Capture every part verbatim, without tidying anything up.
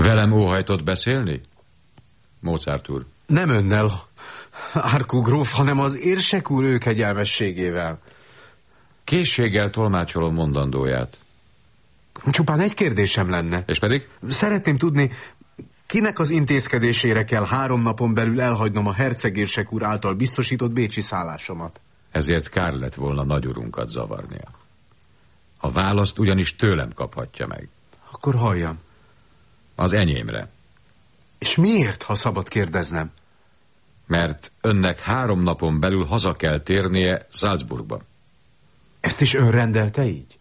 Velem óhajtott beszélni? Mozart úr. Nem önnel, Árkó gróf, hanem az érsek úr őkegyelmességével. Készséggel tolmácsolom mondandóját. Csupán egy kérdésem lenne. És pedig? Szeretném tudni, kinek az intézkedésére kell három napon belül elhagynom a hercegérsek úr által biztosított bécsi szállásomat? Ezért kár lett volna nagyurunkat zavarnia. A választ ugyanis tőlem kaphatja meg. Akkor halljam. Az enyémre. És miért, ha szabad kérdeznem? Mert önnek három napon belül haza kell térnie Salzburgba. Ezt is ön rendelte így?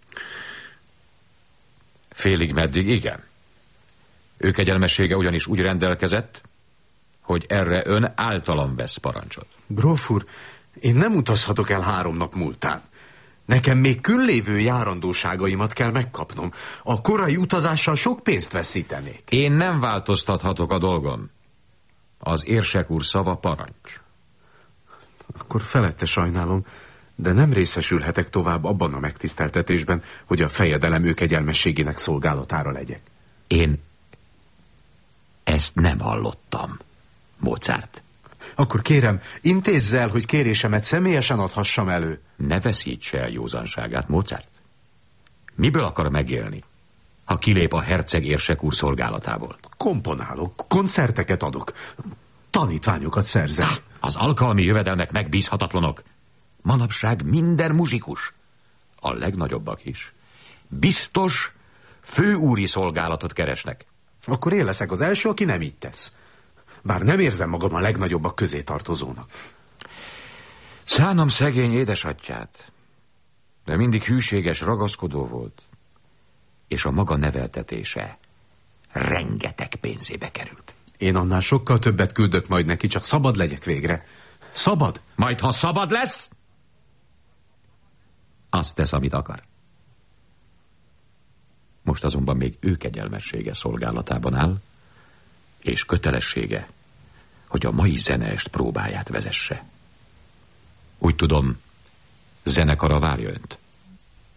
Félig meddig igen. Ő kegyelmessége ugyanis úgy rendelkezett, hogy erre ön általam vesz parancsot. Gróf úr, én nem utazhatok el három nap múltán. Nekem még küllévő járandóságaimat kell megkapnom. A korai utazással sok pénzt veszítenék. Én nem változtathatok a dolgon. Az érsek úr szava parancs. Akkor felette sajnálom, de nem részesülhetek tovább abban a megtiszteltetésben, hogy a fejedelem őkegyelmességének szolgálatára legyek. Én ezt nem hallottam, Mozart. Akkor kérem, intézze el, hogy kérésemet személyesen adhassam elő. Ne veszítse el józanságát, Mozart. Miből akar megélni, ha kilép a herceg érsek úr szolgálatából? Komponálok, koncerteket adok, tanítványokat szerzek. Az alkalmi jövedelmek megbízhatatlanok. Manapság minden muzsikus, a legnagyobbak is, biztos főúri szolgálatot keresnek. Akkor én leszek az első, aki nem így tesz. Bár nem érzem magam a legnagyobbak közé tartozónak. Szánom szegény édesatyját, de mindig hűséges, ragaszkodó volt, és a maga neveltetése rengeteg pénzébe került. Én annál sokkal többet küldök majd neki, csak szabad legyek végre. Szabad? Majd, ha szabad lesz, azt tesz, amit akar. Most azonban még ő kegyelmessége szolgálatában áll, és kötelessége, hogy a mai zeneest próbáját vezesse. Úgy tudom, zenekara várja önt.